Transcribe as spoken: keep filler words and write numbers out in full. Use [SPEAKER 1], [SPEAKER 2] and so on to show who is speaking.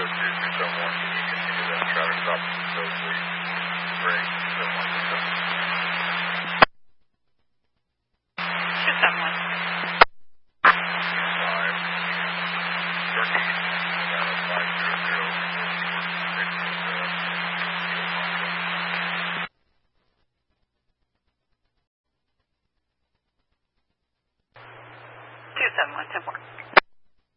[SPEAKER 1] two two seven one, can you continue that traffic stop code, please? Break two seven one two seven.
[SPEAKER 2] two seven one.
[SPEAKER 1] five, Turkey, Nevada five zero zero, six,
[SPEAKER 2] two seven one, ten four.